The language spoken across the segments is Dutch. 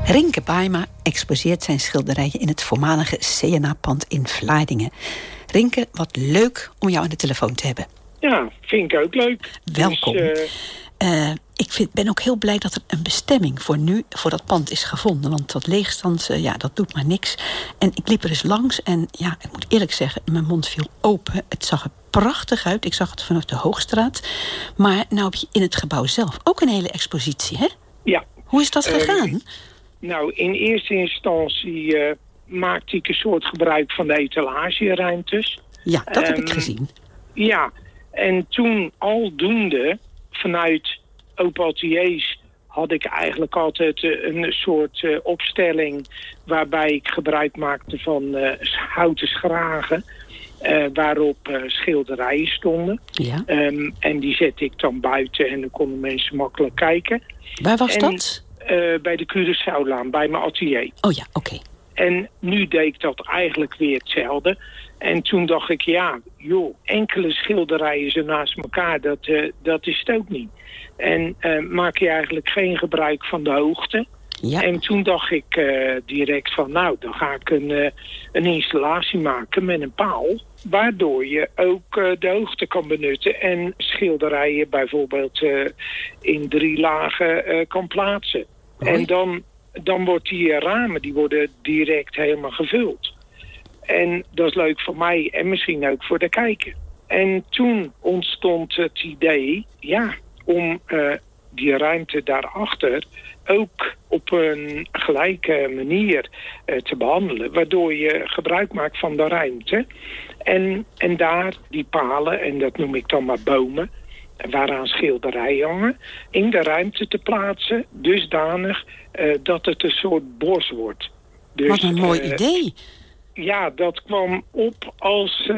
Rinke Baaema exposeert zijn schilderijen in het voormalige CNA-pand in Vlaardingen. Rinke, wat leuk om jou aan de telefoon te hebben. Ja, vind ik ook leuk. Welkom. Ik ben ook heel blij dat er een bestemming voor dat pand is gevonden. Want dat leegstand, dat doet maar niks. En ik liep er eens langs en ja, ik moet eerlijk zeggen, mijn mond viel open. Het zag er prachtig uit. Ik zag het vanuit de Hoogstraat. Maar nou heb je in het gebouw zelf ook een hele expositie, hè? Ja. Hoe is dat gegaan? Nou, in eerste instantie maakte ik een soort gebruik van de etalageruimtes. Ja, dat heb ik gezien. Ja, en toen aldoende vanuit Open Ateliers had ik eigenlijk altijd een soort opstelling waarbij ik gebruik maakte van houten schragen waarop schilderijen stonden. Ja. En die zette ik dan buiten en dan konden mensen makkelijk kijken. Waar was dat? Bij de Curaçaolaan, bij mijn atelier. Oh ja, oké. En nu deed ik dat eigenlijk weer hetzelfde. En toen dacht ik, enkele schilderijen zo naast elkaar, dat is het ook niet. En maak je eigenlijk geen gebruik van de hoogte. Ja. En toen dacht ik direct van, dan ga ik een installatie maken met een paal. Waardoor je ook de hoogte kan benutten en schilderijen bijvoorbeeld in 3 lagen kan plaatsen. Hoi. En dan wordt die ramen, die worden direct helemaal gevuld. En dat is leuk voor mij en misschien ook voor de kijker. En toen ontstond het idee, om die ruimte daarachter ook op een gelijke manier te behandelen. Waardoor je gebruik maakt van de ruimte. En daar die palen, en dat noem ik dan maar bomen, waaraan schilderijen hangen, in de ruimte te plaatsen, dusdanig dat het een soort bos wordt. Dus, wat een mooi idee. Ja, dat kwam op als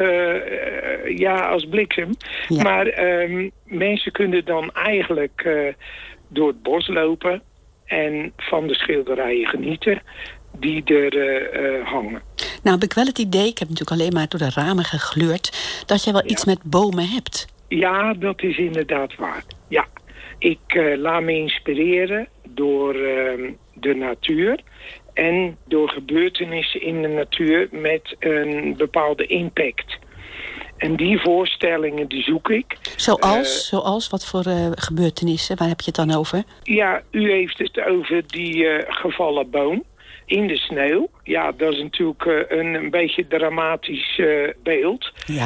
bliksem. Ja. Maar mensen kunnen dan eigenlijk door het bos lopen en van de schilderijen genieten die er hangen. Nou heb ik wel het idee, ik heb natuurlijk alleen maar door de ramen gegluurd, dat jij wel iets met bomen hebt. Ja, dat is inderdaad waar. Ja, ik laat me inspireren door de natuur en door gebeurtenissen in de natuur met een bepaalde impact. En die voorstellingen, die zoek ik. Zoals wat voor gebeurtenissen? Waar heb je het dan over? Ja, u heeft het over die gevallen boom in de sneeuw. Ja, dat is natuurlijk een beetje dramatisch beeld. Ja.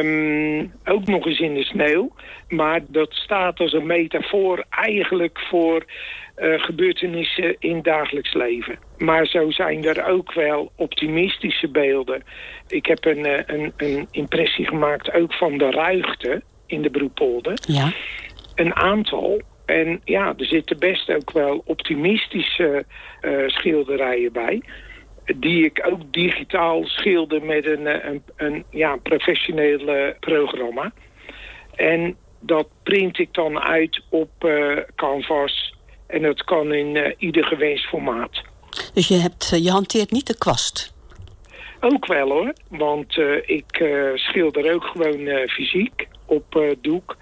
Ook nog eens in de sneeuw. Maar dat staat als een metafoor eigenlijk voor gebeurtenissen in het dagelijks leven. Maar zo zijn er ook wel optimistische beelden. Ik heb een impressie gemaakt ook van de ruigte in de Broekpolder. Ja. Een aantal. En ja, er zitten best ook wel optimistische schilderijen bij. Die ik ook digitaal schilder met een professioneel programma. En dat print ik dan uit op canvas. En dat kan in ieder gewenst formaat. Dus je hanteert niet de kwast? Ook wel hoor. Want ik schilder ook gewoon fysiek op doek.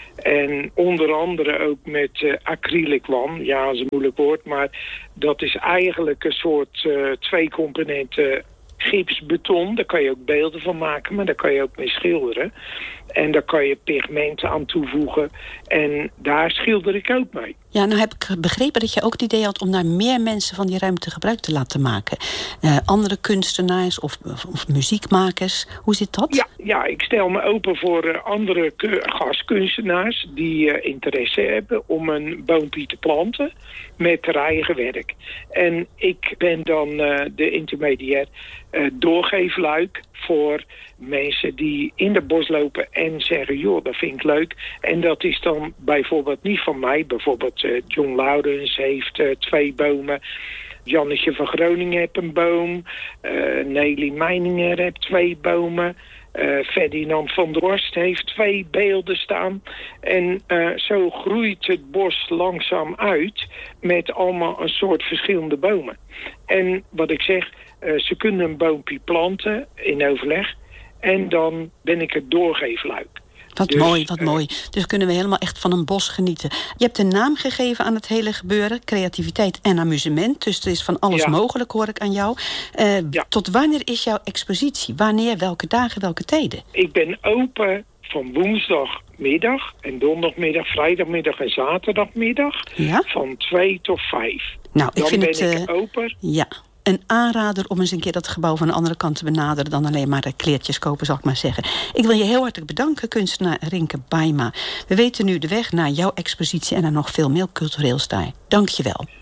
En onder andere ook met acrylicwan. Ja, dat is een moeilijk woord. Maar dat is eigenlijk een soort 2 componenten gipsbeton. Daar kan je ook beelden van maken, maar daar kan je ook mee schilderen. En daar kan je pigmenten aan toevoegen. En daar schilder ik ook mee. Ja, nou heb ik begrepen dat je ook het idee had om naar meer mensen van die ruimte gebruik te laten maken. Andere kunstenaars of muziekmakers. Hoe zit dat? Ja, ik stel me open voor andere gastkunstenaars die interesse hebben om een boompje te planten met haar eigen werk. En ik ben dan de intermediair doorgeefluik voor mensen die in het bos lopen en zeggen, joh, dat vind ik leuk. En dat is dan bijvoorbeeld niet van mij. Bijvoorbeeld John Laurens heeft 2 bomen. Jannetje van Groningen heeft een boom. Nelly Meininger heeft 2 bomen. Ferdinand van der Horst heeft 2 beelden staan. En zo groeit het bos langzaam uit met allemaal een soort verschillende bomen. En wat ik zeg, ze kunnen een boompje planten in overleg. En dan ben ik het doorgeefluik. Wat mooi. Dus kunnen we helemaal echt van een bos genieten. Je hebt een naam gegeven aan het hele gebeuren. Creativiteit en amusement. Dus er is van alles mogelijk, hoor ik aan jou. Tot wanneer is jouw expositie? Wanneer, welke dagen, welke tijden? Ik ben open van woensdagmiddag en donderdagmiddag, vrijdagmiddag en zaterdagmiddag. Ja? Van 2 tot 5. Nou, ik vind ik open. Ja. Een aanrader om eens een keer dat gebouw van de andere kant te benaderen dan alleen maar kleertjes kopen, zal ik maar zeggen. Ik wil je heel hartelijk bedanken, kunstenaar Rinke Baaijma. We weten nu de weg naar jouw expositie en naar nog veel meer cultureels daar. Dank je wel.